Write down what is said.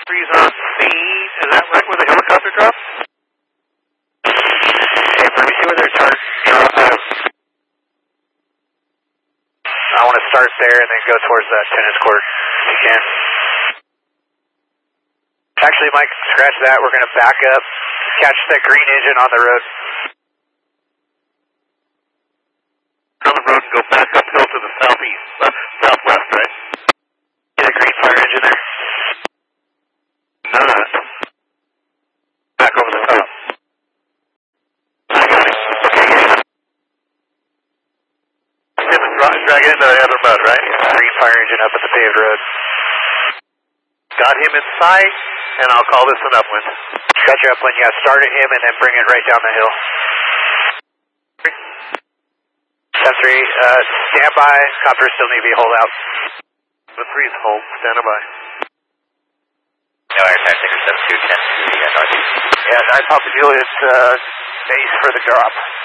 Freeze on speed. Is that right where the helicopter dropped? Hey, let me see where their target drop. I want to start there and then go towards that tennis court if you can. Actually, Mike, scratch that. We're going to back up. Catch that green engine on the road. On the road and go back uphill to the southeast, southwest, right? See the green fire engine there? No. Back over the top. I got it. Okay, drag it into the other mud, right? Green fire engine up at the paved road. Got him in sight, and I'll call this an upwind. Got your upwind, yeah. Start at him and then bring it right down the hill. 7-3, stand by. Copters still need to be hold out. The 3's hold, standing by. No, airtime ticker 7210 to the northeast. Yeah, 9 Papa Juliet, base for the drop.